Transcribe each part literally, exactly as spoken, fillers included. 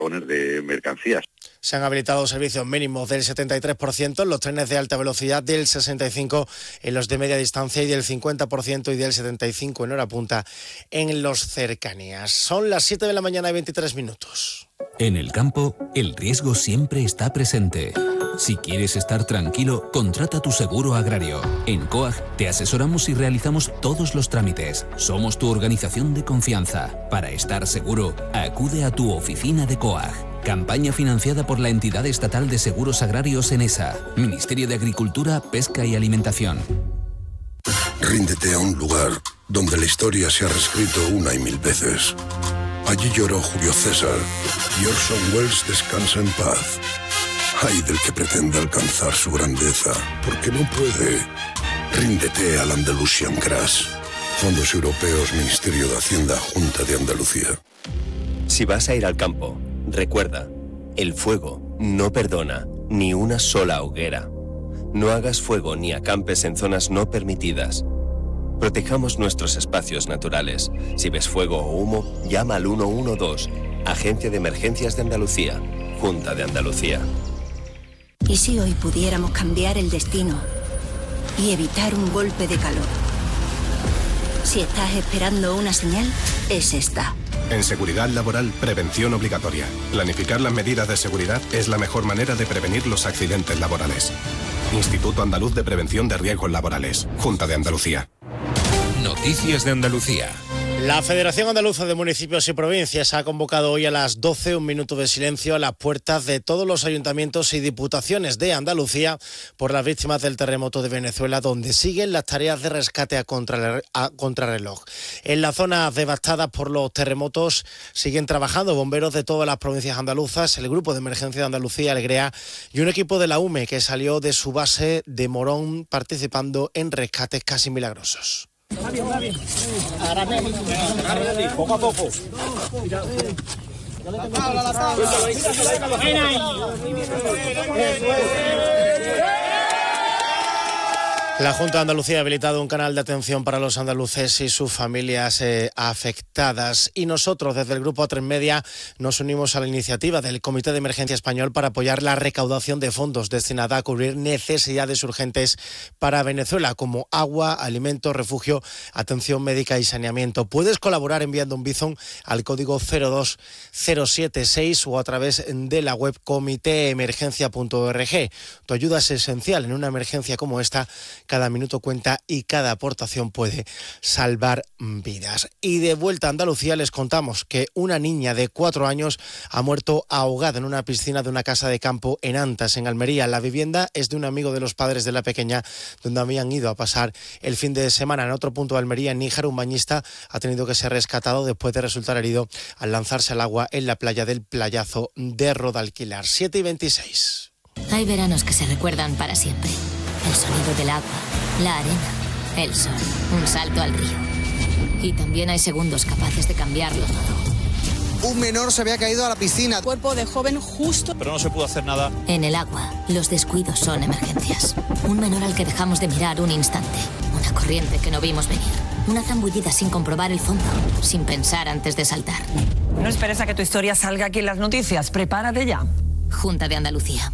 de mercancías. Se han habilitado servicios mínimos del setenta y tres por ciento en los trenes de alta velocidad, del sesenta y cinco por ciento en los de media distancia y del cincuenta por ciento y del setenta y cinco por ciento en hora punta en los cercanías. Son las siete de la mañana y veintitrés minutos. En el campo, el riesgo siempre está presente. Si quieres estar tranquilo, contrata tu seguro agrario. En COAG te asesoramos y realizamos todos los trámites. Somos tu organización de confianza. Para estar seguro, acude a tu oficina de COAG. Campaña financiada por la entidad estatal de seguros agrarios ENESA, Ministerio de Agricultura, Pesca y Alimentación. Ríndete a un lugar donde la historia se ha reescrito una y mil veces. Allí lloró Julio César y Orson Welles descansa en paz. Ay del que pretenda alcanzar su grandeza, porque no puede. Ríndete al Andalusian Crash. Fondos Europeos, Ministerio de Hacienda, Junta de Andalucía. Si vas a ir al campo, recuerda, el fuego no perdona ni una sola hoguera. No hagas fuego ni acampes en zonas no permitidas. Protejamos nuestros espacios naturales. Si ves fuego o humo, llama al uno uno dos, Agencia de Emergencias de Andalucía, Junta de Andalucía. ¿Y si hoy pudiéramos cambiar el destino y evitar un golpe de calor? Si estás esperando una señal, es esta. En seguridad laboral, prevención obligatoria. Planificar las medidas de seguridad es la mejor manera de prevenir los accidentes laborales. Instituto Andaluz de Prevención de Riesgos Laborales, Junta de Andalucía. Noticias de Andalucía. La Federación Andaluza de Municipios y Provincias ha convocado hoy a las doce un minuto de silencio a las puertas de todos los ayuntamientos y diputaciones de Andalucía por las víctimas del terremoto de Venezuela, donde siguen las tareas de rescate a, contra, a contrarreloj. En las zonas devastadas por los terremotos siguen trabajando bomberos de todas las provincias andaluzas, el Grupo de Emergencia de Andalucía, el GREA, y un equipo de la U M E que salió de su base de Morón participando en rescates casi milagrosos. Va bien, va bien. Ahora poco a poco. La Junta de Andalucía ha habilitado un canal de atención para los andaluces y sus familias eh, afectadas. Y nosotros, desde el Grupo A tres Media, nos unimos a la iniciativa del Comité de Emergencia Español para apoyar la recaudación de fondos destinada a cubrir necesidades urgentes para Venezuela, como agua, alimentos, refugio, atención médica y saneamiento. Puedes colaborar enviando un bizón al código cero dos cero siete seis o a través de la web comité emergencia punto org. Tu ayuda es esencial en una emergencia como esta. Cada minuto cuenta y cada aportación puede salvar vidas. Y de vuelta a Andalucía les contamos que una niña de cuatro años ha muerto ahogada en una piscina de una casa de campo en Antas, en Almería. La vivienda es de un amigo de los padres de la pequeña, donde habían ido a pasar el fin de semana. En otro punto de Almería, en Níjar, un bañista ha tenido que ser rescatado después de resultar herido al lanzarse al agua en la playa del Playazo de Rodalquilar. siete y veintiséis. Hay veranos que se recuerdan para siempre. El sonido del agua, la arena, el sol, un salto al río. Y también hay segundos capaces de cambiarlo todo. Un menor se había caído a la piscina. Cuerpo de joven justo. Pero no se pudo hacer nada. En el agua, los descuidos son emergencias. Un menor al que dejamos de mirar un instante. Una corriente que no vimos venir. Una zambullida sin comprobar el fondo, sin pensar antes de saltar. No esperes a que tu historia salga aquí en las noticias. Prepárate ya. Junta de Andalucía.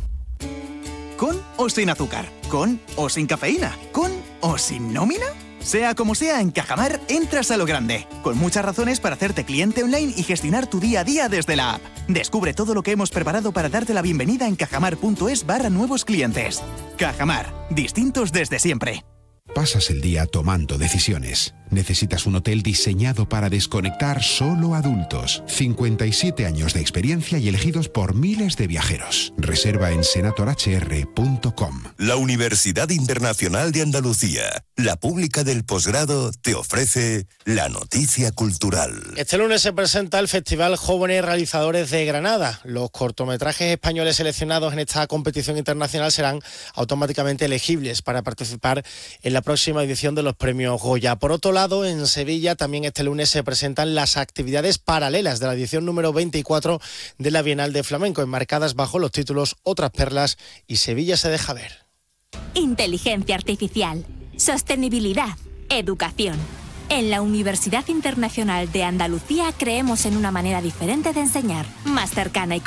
¿Con o sin azúcar? ¿Con o sin cafeína? ¿Con o sin nómina? Sea como sea, en Cajamar entras a lo grande, con muchas razones para hacerte cliente online y gestionar tu día a día desde la app. Descubre todo lo que hemos preparado para darte la bienvenida en cajamar.es barra nuevos clientes. Cajamar, distintos desde siempre. Pasas el día tomando decisiones. Necesitas un hotel diseñado para desconectar solo adultos. cincuenta y siete años de experiencia y elegidos por miles de viajeros. Reserva en senator h r punto com. La Universidad Internacional de Andalucía, la pública del posgrado, te ofrece la noticia cultural. Este lunes se presenta el Festival Jóvenes Realizadores de Granada. Los cortometrajes españoles seleccionados en esta competición internacional serán automáticamente elegibles para participar en la próxima edición de los premios Goya. Por otro lado, en Sevilla también este lunes se presentan las actividades paralelas de la edición número veinticuatro de la Bienal de Flamenco, enmarcadas bajo los títulos Otras Perlas y Sevilla se deja ver. Inteligencia artificial, sostenibilidad, educación. En la Universidad Internacional de Andalucía creemos en una manera diferente de enseñar, más cercana y